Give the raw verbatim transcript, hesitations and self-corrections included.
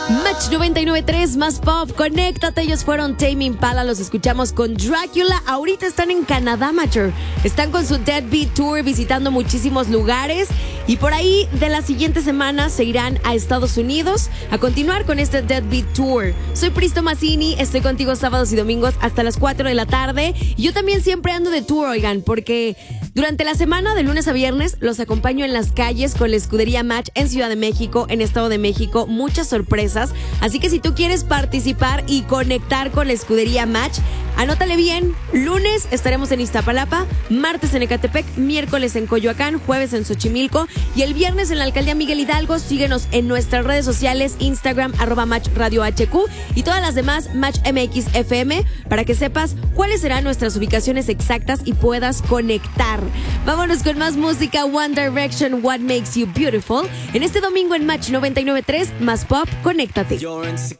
Match noventa y nueve punto tres más pop, conéctate. Ellos fueron Tame Impala, los escuchamos con Dracula. Ahorita están en Canadá, Macher. Están con su Deadbeat Tour, visitando muchísimos lugares. Y por ahí, de la siguiente semana, se irán a Estados Unidos a continuar con este Deadbeat Tour. Soy Pristo Mazzini, estoy contigo sábados y domingos hasta las cuatro de la tarde. Y yo también siempre ando de tour, oigan, porque durante la semana, de lunes a viernes, los acompaño en las calles con la escudería Match en Ciudad de México, en Estado de México. Muchas sorpresas. Así que si tú quieres participar y conectar con la escudería Match, anótale bien. Lunes estaremos en Iztapalapa, martes en Ecatepec, miércoles en Coyoacán, jueves en Xochimilco y el viernes en la Alcaldía Miguel Hidalgo. Síguenos en nuestras redes sociales, Instagram, arroba Match Radio H Q y todas las demás, Match M X F M, para que sepas cuáles serán nuestras ubicaciones exactas y puedas conectar. Vámonos con más música. One Direction, What Makes You Beautiful. En este domingo en Match noventa y nueve punto tres, más pop, conéctate.